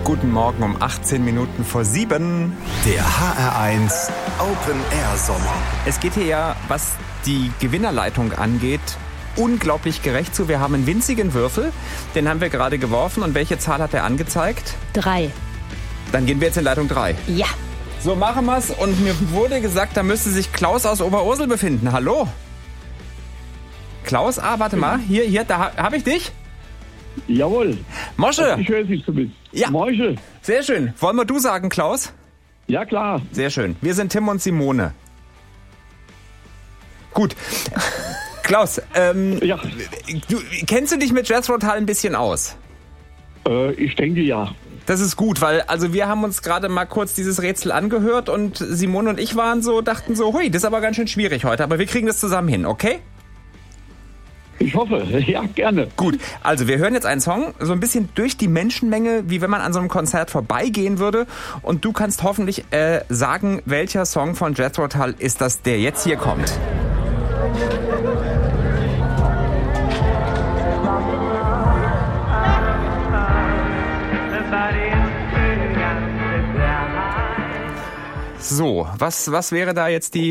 Guten Morgen um 18 Minuten vor 7. Der HR1 Open Air Sommer. Es geht hier ja, was die Gewinnerleitung angeht, unglaublich gerecht zu. Wir haben einen winzigen Würfel, den haben wir gerade geworfen. Und welche Zahl hat er angezeigt? 3. Dann gehen wir jetzt in Leitung 3. Ja. So machen wir's. Und mir wurde gesagt, da müsste sich Klaus aus Oberursel befinden. Hallo? Klaus, warte mal. Hier, da habe ich dich. Jawohl. Mosche. Ich höre Sie zumindest. Ja. Mosche. Sehr schön. Wollen wir du sagen, Klaus? Ja, klar. Sehr schön. Wir sind Tim und Simone. Gut. Klaus, Ja, kennst du dich mit Jethro Tull ein bisschen aus? ich denke ja. Das ist gut, weil also wir haben uns gerade mal kurz dieses Rätsel angehört und Simone und ich dachten so, hui, das ist aber ganz schön schwierig heute, aber wir kriegen das zusammen hin, okay? Ich hoffe. Ja, gerne. Gut, also wir hören jetzt einen Song, so ein bisschen durch die Menschenmenge, wie wenn man an so einem Konzert vorbeigehen würde. Und du kannst hoffentlich sagen, welcher Song von Jethro Tull ist das, der jetzt hier kommt. So, was wäre da jetzt die...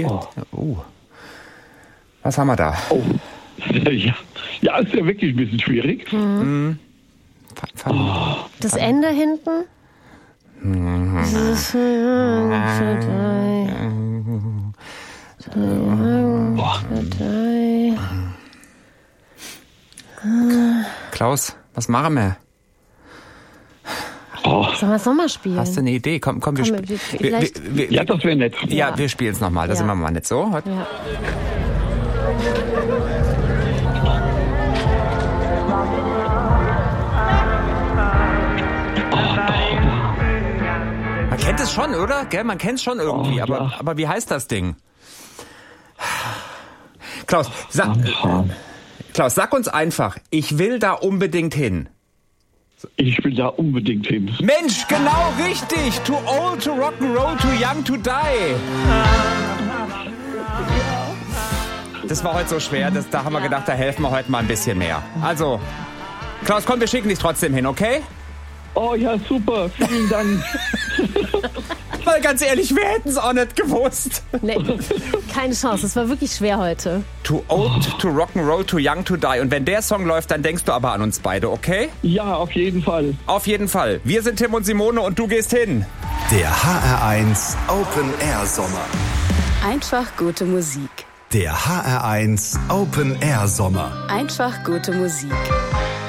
Was haben wir da? Oh. Ja, ist ja wirklich ein bisschen schwierig. Das Ende hinten? Klaus, was machen wir? Sollen wir es nochmal spielen? Hast du eine Idee? Komm, wir spielen. Ja, das wäre nett. Ja, wir spielen es nochmal. Da sind wir mal nicht so. Ja. Man kennt es schon, oder? Gell? Man kennt es schon irgendwie. Aber wie heißt das Ding? Klaus, sag uns einfach, ich will da unbedingt hin. Ich will da unbedingt hin. Mensch, genau richtig. Too old to rock and roll, too young to die. Das war heute so schwer, da haben wir gedacht, da helfen wir heute mal ein bisschen mehr. Also, Klaus, komm, wir schicken dich trotzdem hin, okay? Oh ja, super. Vielen Dank. Weil ganz ehrlich, wir hätten es auch nicht gewusst. Nee, keine Chance. Es war wirklich schwer heute. Too old to rock and roll, too young to die. Und wenn der Song läuft, dann denkst du aber an uns beide, okay? Ja, auf jeden Fall. Auf jeden Fall. Wir sind Tim und Simone und du gehst hin. Der HR1 Open Air Sommer. Einfach gute Musik. Der HR1 Open Air Sommer. Einfach gute Musik.